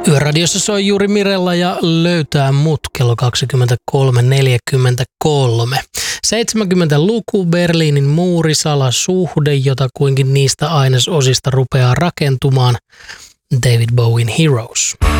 Yöradiossa soi juuri Mirella ja löytää mut kello 23.43. 70-luku, Berliinin muuri, salasuhde, jota kuinkin niistä ainesosista rupeaa rakentumaan. David Bowien Heroes.